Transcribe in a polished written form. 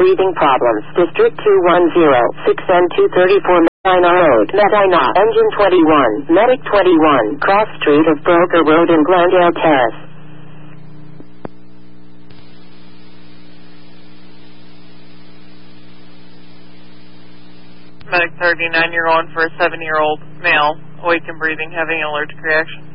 breathing problems. District 210, 6N234, Medina Road, Medina, Engine 21, Medic 21, Cross Street of Broker Road in Glendale Terrace. Medic 39, you're on for a 7-year-old male, awake and breathing, having an allergic reaction.